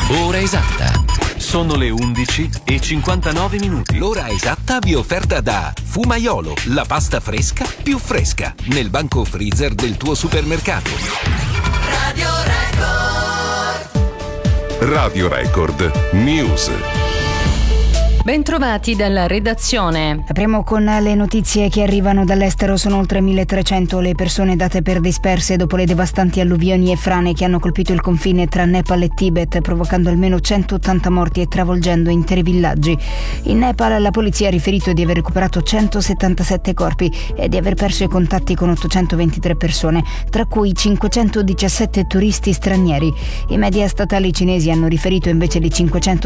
Ora esatta. Sono le 11:59. L'ora esatta vi è offerta da Fumaiolo, la pasta fresca più fresca, nel banco freezer del tuo supermercato. Radio Record. Radio Record News. Bentrovati dalla redazione. Apriamo con le notizie che arrivano dall'estero. Sono oltre 1.300 le persone date per disperse dopo le devastanti alluvioni e frane che hanno colpito il confine tra Nepal e Tibet, provocando almeno 180 morti e travolgendo interi villaggi. In Nepal la polizia ha riferito di aver recuperato 177 corpi e di aver perso i contatti con 823 persone, tra cui 517 turisti stranieri. I media statali cinesi hanno riferito invece di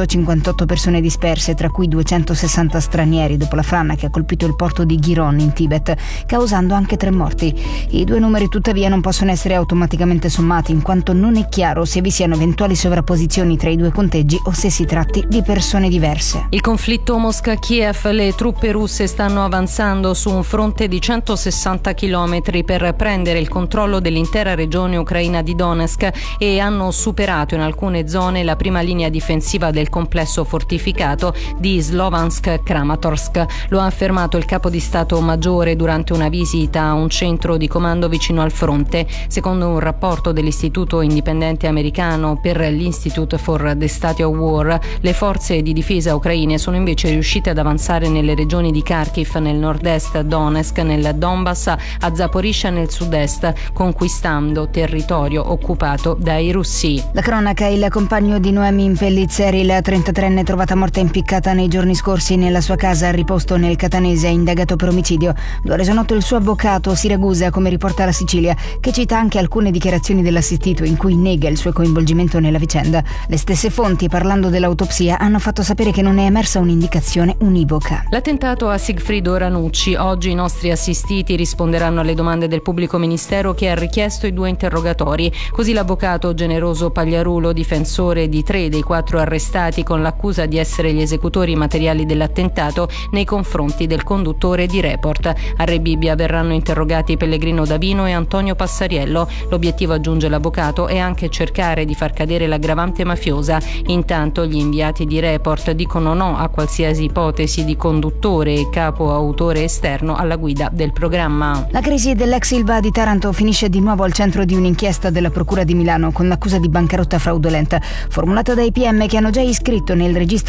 558 persone disperse, tra cui 260 stranieri, dopo la frana che ha colpito il porto di Giron in Tibet, causando anche 3 morti. I due numeri tuttavia non possono essere automaticamente sommati, in quanto non è chiaro se vi siano eventuali sovrapposizioni tra i due conteggi o se si tratti di persone diverse. Il conflitto Mosca-Kiev. Le truppe russe stanno avanzando su un fronte di 160 chilometri per prendere il controllo dell'intera regione ucraina di Donetsk e hanno superato in alcune zone la prima linea difensiva del complesso fortificato di Slovansk-Kramatorsk. Lo ha affermato il capo di Stato Maggiore durante una visita a un centro di comando vicino al fronte. Secondo un rapporto dell'Istituto Indipendente Americano per l'Institute for the Study of War, le forze di difesa ucraine sono invece riuscite ad avanzare nelle regioni di Kharkiv nel nord-est, Donetsk nel Donbass, a Zaporizhzhia nel sud-est, conquistando territorio occupato dai russi. La cronaca: il compagno di Noemi Pellizzeri, la 33enne trovata morta impiccata nei giorni scorsi nella sua casa a Riposto nel Catanese, è indagato per omicidio. Lo ha reso noto il suo avvocato Siragusa, come riporta la Sicilia, che cita anche alcune dichiarazioni dell'assistito in cui nega il suo coinvolgimento nella vicenda. Le stesse fonti, parlando dell'autopsia, hanno fatto sapere che non è emersa un'indicazione univoca. L'attentato a Sigfrido Ranucci. Oggi i nostri assistiti risponderanno alle domande del pubblico ministero che ha richiesto i 2 interrogatori. Così l'avvocato Generoso Pagliarulo, difensore di 3 dei 4 arrestati con l'accusa di essere gli esecutori materiali dell'attentato nei confronti del conduttore di Report. A Rebibbia verranno interrogati Pellegrino Davino e Antonio Passariello. L'obiettivo, aggiunge l'avvocato, è anche cercare di far cadere l'aggravante mafiosa. Intanto gli inviati di Report dicono no a qualsiasi ipotesi di conduttore e capo autore esterno alla guida del programma. La crisi dell'ex Ilva di Taranto finisce di nuovo al centro di un'inchiesta della Procura di Milano con l'accusa di bancarotta fraudolenta, formulata dai PM che hanno già iscritto nel registro